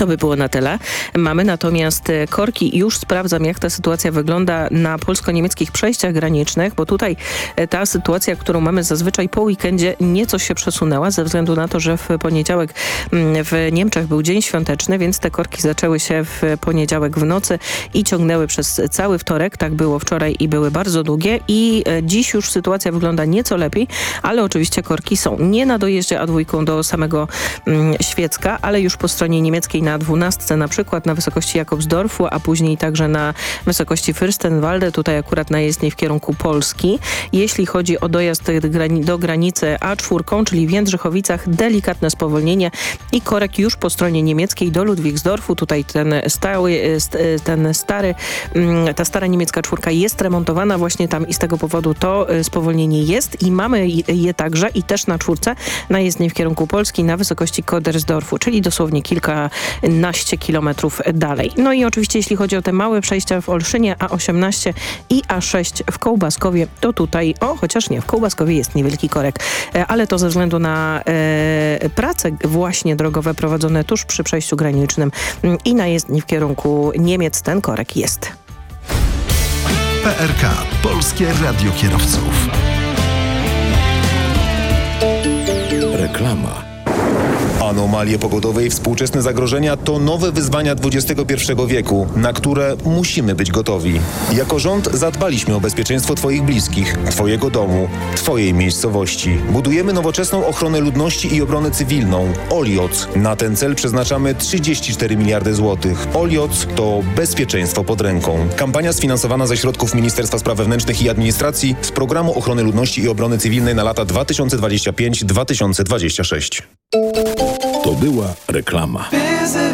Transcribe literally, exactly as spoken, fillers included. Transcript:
to by było na tyle. Mamy natomiast korki. Już sprawdzam, jak ta sytuacja wygląda na polsko-niemieckich przejściach granicznych, bo tutaj ta sytuacja, którą mamy zazwyczaj po weekendzie, nieco się przesunęła ze względu na to, że w poniedziałek w Niemczech był dzień świąteczny, więc te korki zaczęły się w poniedziałek w nocy i ciągnęły przez cały wtorek. Tak było wczoraj i były bardzo długie i dziś już sytuacja wygląda nieco lepiej, ale oczywiście korki są. Nie na dojeździe A dwa do samego mm, Świecka, ale już po stronie niemieckiej na dwunastce, na przykład na wysokości Jakobsdorfu, a później także na wysokości Fürstenwalde, tutaj akurat na jezdni w kierunku Polski. Jeśli chodzi o dojazd do granicy A cztery, czyli w Jędrzychowicach, delikatne spowolnienie i korek już po stronie niemieckiej do Ludwigsdorfu. Tutaj ten stały, ten stary, ta stara niemiecka czwórka jest remontowana właśnie tam i z tego powodu to spowolnienie jest i mamy je także i też na czwórce na jezdni w kierunku Polski na wysokości Kodersdorfu, czyli dosłownie kilkanaście kilometrów dalej. No i oczywiście jeśli chodzi o te małe przejścia w Olszynie A osiemnaście i A sześć w Kołbaskowie, to tutaj, o chociaż nie, w Kołbaskowie jest niewielki korek, ale to ze względu na e, prace właśnie drogowe prowadzone tuż przy przejściu granicznym i na jezdni w kierunku Niemiec ten korek jest. P R K. Polskie Radio Kierowców. Reklama. Anomalie pogodowe i współczesne zagrożenia to nowe wyzwania dwudziestego pierwszego wieku, na które musimy być gotowi. Jako rząd zadbaliśmy o bezpieczeństwo Twoich bliskich, Twojego domu, Twojej miejscowości. Budujemy nowoczesną ochronę ludności i obronę cywilną. Olioc. Na ten cel przeznaczamy trzydzieści cztery miliardy złotych. Olioc to bezpieczeństwo pod ręką. Kampania sfinansowana ze środków Ministerstwa Spraw Wewnętrznych i Administracji z Programu Ochrony Ludności i Obrony Cywilnej na lata dwa tysiące dwudziesty piąty do dwa tysiące dwudziestego szóstego. To była reklama.